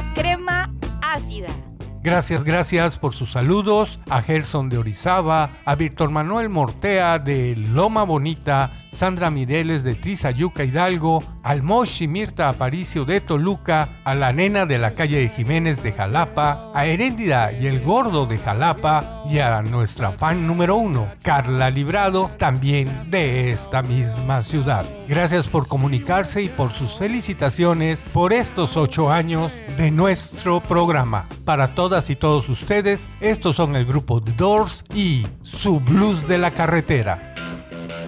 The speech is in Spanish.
Crema ácida. Gracias por sus saludos a Gerson de Orizaba, a Víctor Manuel Mortea de Loma Bonita, Sandra Mireles de Tizayuca Hidalgo, al Moshi Mirta Aparicio de Toluca, a la nena de la calle de Jiménez de Jalapa, a Heréndida y el Gordo de Jalapa y a nuestra fan número 1, Carla Librado, también de esta misma ciudad. Gracias por comunicarse y por sus felicitaciones por estos 8 años de nuestro programa. Para todas y todos ustedes, estos son el grupo The Doors y su Blues de la Carretera.